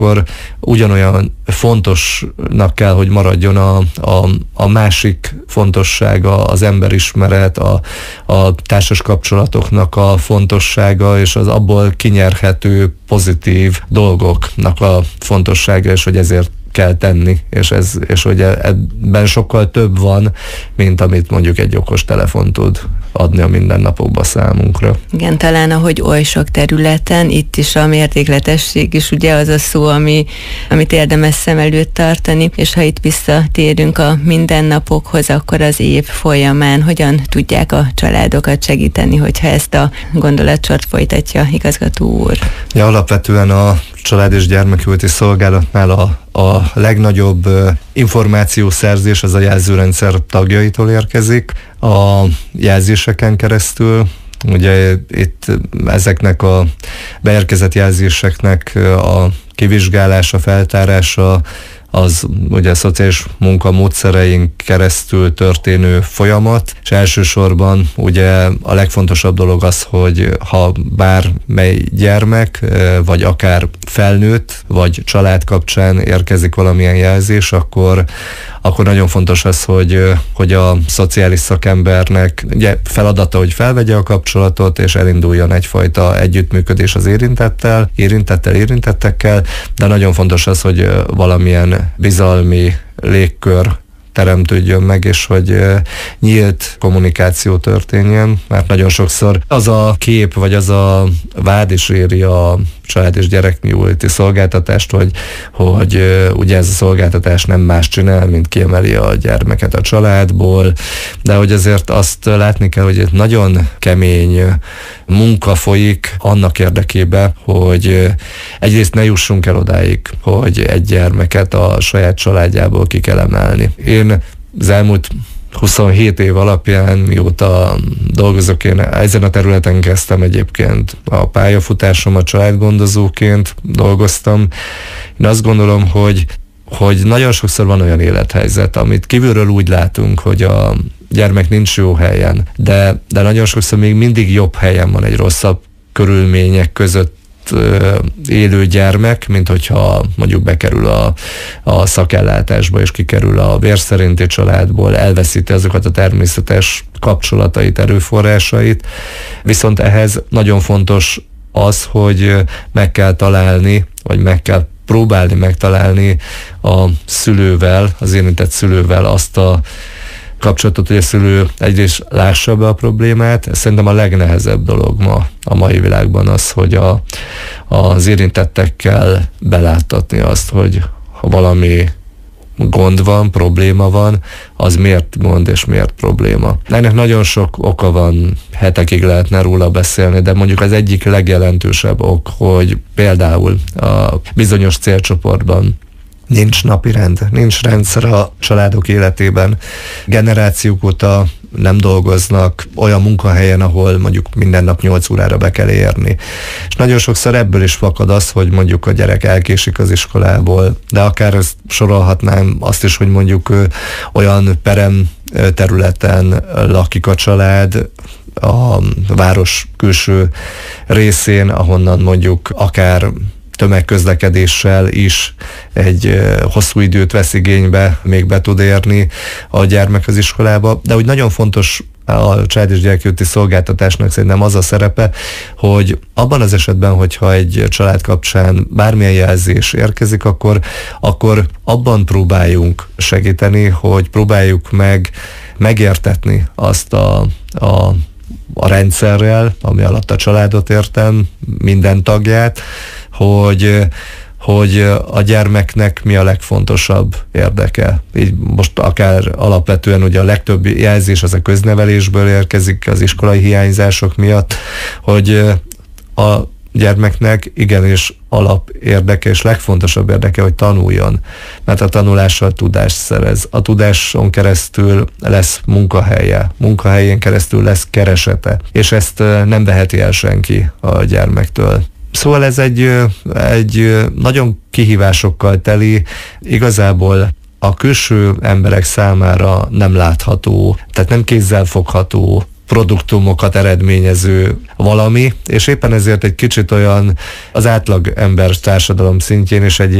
akkor ugyanolyan fontosnak kell, hogy maradjon a másik fontossága, az emberismeret, a társas kapcsolatoknak a fontossága, és az abból kinyerhető pozitív dolgoknak a fontossága, és hogy ezért kell tenni, és hogy ebben sokkal több van, mint amit mondjuk egy okostelefon tud adni a mindennapokban számunkra. Igen, talán ahogy oly sok területen, itt is a mértékletesség is ugye az a szó, amit érdemes szem előtt tartani, és ha itt visszatérünk a mindennapokhoz, akkor az év folyamán hogyan tudják a családokat segíteni, hogyha ezt a gondolatsort folytatja igazgató úr? Ja, alapvetően a Család- és Gyermekjóléti Szolgálatnál a legnagyobb információszerzés az a jelzőrendszer tagjaitól érkezik, a jelzéseken keresztül. Ugye itt ezeknek a beérkezett jelzéseknek a kivizsgálása, feltárása, az ugye a szociális munka módszereink keresztül történő folyamat, és elsősorban ugye a legfontosabb dolog az, hogy ha bármely gyermek, vagy akár felnőtt, vagy család kapcsán érkezik valamilyen jelzés, akkor nagyon fontos az, hogy a szociális szakembernek ugye feladata, hogy felvegye a kapcsolatot, és elinduljon egyfajta együttműködés az érintettekkel, de nagyon fontos az, hogy valamilyen bizalmi légkör teremtődjön meg, és hogy nyílt kommunikáció történjen, mert nagyon sokszor az a kép, vagy az a vád is éri a Család- és Gyermekjóléti Szolgáltatást, hogy ugye ez a szolgáltatás nem más csinál, mint kiemeli a gyermeket a családból, de hogy azért azt látni kell, hogy egy nagyon kemény munka folyik annak érdekében, hogy egyrészt ne jussunk el odáig, hogy egy gyermeket a saját családjából ki kell emelni. Én az elmúlt 27 év alapján, mióta dolgozok, én ezen a területen kezdtem egyébként a pályafutásomat, családgondozóként dolgoztam. Én azt gondolom, hogy nagyon sokszor van olyan élethelyzet, amit kívülről úgy látunk, hogy a gyermek nincs jó helyen, de nagyon sokszor még mindig jobb helyen van egy rosszabb körülmények között élő gyermek, mint hogyha mondjuk bekerül a szakellátásba, és kikerül a vérszerinti családból, elveszíti azokat a természetes kapcsolatait, erőforrásait. Viszont ehhez nagyon fontos az, hogy meg kell találni, vagy meg kell próbálni megtalálni a szülővel, az érintett szülővel azt a kapcsolatot, hogy a szülő egyrészt lássa be a problémát. Ez szerintem a legnehezebb dolog a mai világban az, hogy az érintettekkel beláttatni azt, hogy ha valami gond van, probléma van, az miért gond és miért probléma. Ennek nagyon sok oka van, hetekig lehetne róla beszélni, de mondjuk az egyik legjelentősebb ok, hogy például a bizonyos célcsoportban nincs napirend, nincs rendszer a családok életében. Generációk óta nem dolgoznak olyan munkahelyen, ahol mondjuk minden nap 8 órára be kell érni. És nagyon sokszor ebből is fakad az, hogy mondjuk a gyerek elkésik az iskolából, de akár ezt sorolhatnám azt is, hogy mondjuk olyan perem területen lakik a család, a város külső részén, ahonnan mondjuk akár tömegközlekedéssel is egy hosszú időt vesz igénybe, még be tud érni a gyermek az iskolába. De úgy nagyon fontos a Család- és Gyermekjóléti Szolgáltatásnak szerintem az a szerepe, hogy abban az esetben, hogyha egy család kapcsán bármilyen jelzés érkezik, akkor abban próbáljunk segíteni, hogy próbáljuk megértetni azt a rendszerrel, ami alatt a családot értem, minden tagját, hogy a gyermeknek mi a legfontosabb érdeke. Így most akár alapvetően ugye a legtöbb jelzés az a köznevelésből érkezik, az iskolai hiányzások miatt, hogy a gyermeknek igenis alap érdeke és legfontosabb érdeke, hogy tanuljon, mert a tanulással tudást szerez. A tudáson keresztül lesz munkahelyén keresztül lesz keresete, és ezt nem veheti el senki a gyermektől. Szóval ez egy nagyon kihívásokkal teli, igazából a külső emberek számára nem látható, tehát nem kézzelfogható produktumokat eredményező valami, és éppen ezért egy kicsit olyan az átlag ember társadalom szintjén is egy